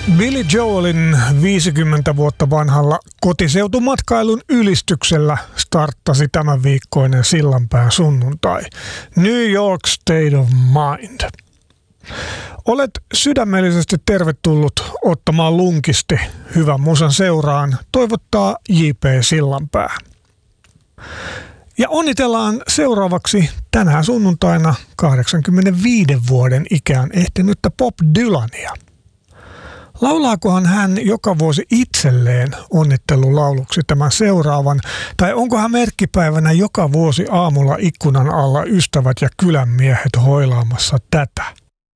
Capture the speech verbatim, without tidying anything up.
Billy Joelin viisikymmentä vuotta vanhalla kotiseutumatkailun ylistyksellä starttasi tämän viikkoinen Sillanpään sunnuntai. New York State of Mind. Olet sydämellisesti tervetullut ottamaan lunkisti hyvän musan seuraan, toivottaa J P Sillanpää. Ja onnitellaan seuraavaksi tänään sunnuntaina kahdeksankymmentäviiden vuoden ikään ehtinyttä Bob Dylania. Laulaakohan hän joka vuosi itselleen onnittelulauluksi tämän seuraavan, tai onko hän merkkipäivänä joka vuosi aamulla ikkunan alla ystävät ja kylänmiehet hoilaamassa tätä?